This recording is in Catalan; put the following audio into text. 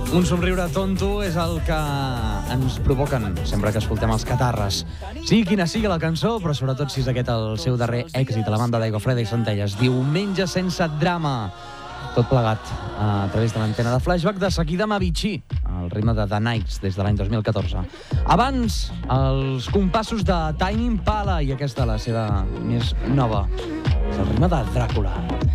Un somriure tonto és el que ens provoquen sempre que escoltem els Catarres. Sigui quina sigui la cançó, però sobretot si és aquest el seu darrer èxit a la banda d'Aigua Freda i Centelles. Diumenge sense drama. Tot plegat a través de l'antena de Flashback de Seguida Mavici, al ritme de The Nights des de l'any 2014. Abans, els compassos de Tiny Impala i aquesta, la seva més nova. És el ritme de Dràcula.